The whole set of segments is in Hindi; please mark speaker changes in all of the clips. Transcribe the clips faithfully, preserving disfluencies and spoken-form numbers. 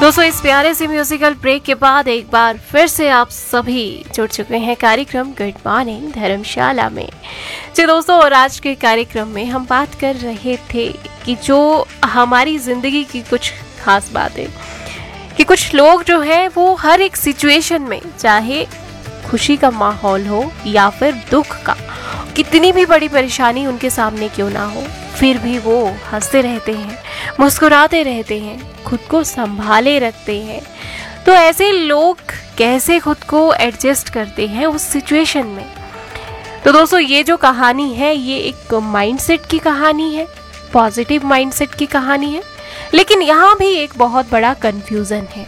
Speaker 1: दोस्तों, इस प्यारे से म्यूजिकल ब्रेक के बाद एक बार फिर से आप सभी जुड़ चुके हैं कार्यक्रम गुड मॉर्निंग धर्मशाला में। जी दोस्तों, और आज के कार्यक्रम में हम बात कर रहे थे कि जो हमारी ज़िंदगी की कुछ खास बातें, कि कुछ लोग जो है वो हर एक सिचुएशन में, चाहे खुशी का माहौल हो या फिर दुख का, कितनी भी बड़ी परेशानी उनके सामने क्यों ना हो, फिर भी वो हंसते रहते हैं, मुस्कुराते रहते हैं, खुद को संभाले रखते हैं। तो ऐसे लोग कैसे खुद को एडजस्ट करते हैं उस सिचुएशन में? तो दोस्तों, ये जो कहानी है ये एक माइंडसेट की कहानी है, पॉजिटिव माइंडसेट की कहानी है। लेकिन यहाँ भी एक बहुत बड़ा कंफ्यूजन है।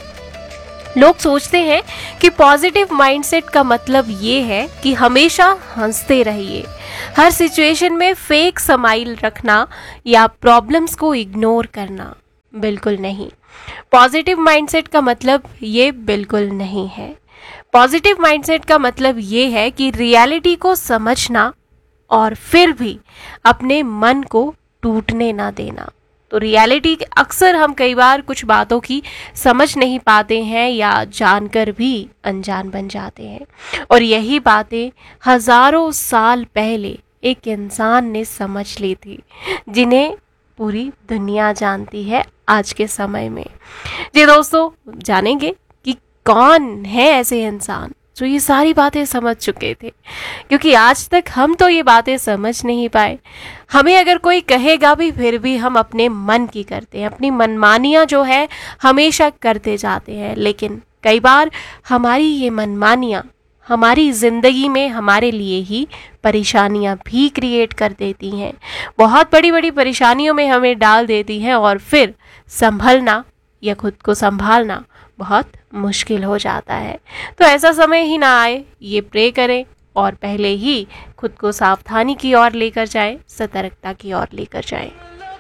Speaker 1: लोग सोचते हैं कि पॉजिटिव माइंडसेट का मतलब ये है कि हमेशा हंसते रहिए, हर सिचुएशन में फेक स्माइल रखना या प्रॉब्लम्स को इग्नोर करना। बिल्कुल नहीं। पॉजिटिव माइंडसेट का मतलब ये बिल्कुल नहीं है। पॉजिटिव माइंडसेट का मतलब ये है कि रियलिटी को समझना और फिर भी अपने मन को टूटने ना देना। तो रियलिटी अक्सर हम कई बार कुछ बातों की समझ नहीं पाते हैं या जानकर भी अनजान बन जाते हैं, और यही बातें हजारों साल पहले एक इंसान ने समझ ली थी, जिन्हें पूरी दुनिया जानती है आज के समय में। जी दोस्तों, जानेंगे कि कौन है ऐसे इंसान जो ये सारी बातें समझ चुके थे, क्योंकि आज तक हम तो ये बातें समझ नहीं पाए। हमें अगर कोई कहेगा भी, फिर भी हम अपने मन की करते हैं, अपनी मनमानियाँ जो है हमेशा करते जाते हैं। लेकिन कई बार हमारी ये मनमानियाँ हमारी ज़िंदगी में हमारे लिए ही परेशानियाँ भी क्रिएट कर देती हैं, बहुत बड़ी बड़ी परेशानियों में हमें डाल देती हैं, और फिर संभलना या खुद को संभालना बहुत मुश्किल हो जाता है। तो ऐसा समय ही ना आए, ये प्रे करें और पहले ही खुद को सावधानी की ओर लेकर जाएं, सतर्कता की ओर लेकर जाएं।